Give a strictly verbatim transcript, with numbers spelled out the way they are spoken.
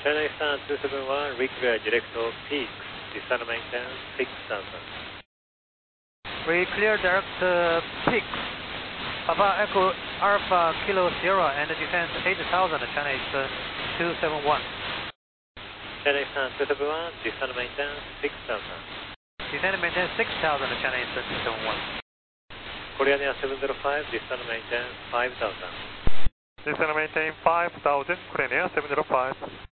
China Eastern two seven one, reclear direct to peaks, descend maintain six thousand. Reclear direct uh, peaks, Papa Echo Alpha Kilo Sierra and descend eight thousand, China Eastern two seven one. China Eastern two seven one, descend maintain six thousand. Descend maintain six thousand, China Eastern two seven one. Korean Air seven zero five, descend maintain five thousand. Descend maintain five thousand, Korean Air seven zero five.